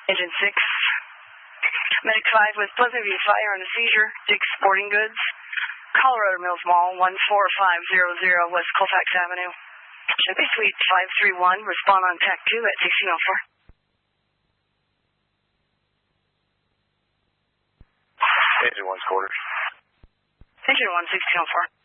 Engine 6. Medic 5 with Pleasant View Fire and a seizure. Dick's Sporting Goods. Colorado Mills Mall, 14500 West Colfax Avenue. Should be Suite 531. Respond on TAC 2 at 1604. Engine 1's quarters. Engine 1, 1604.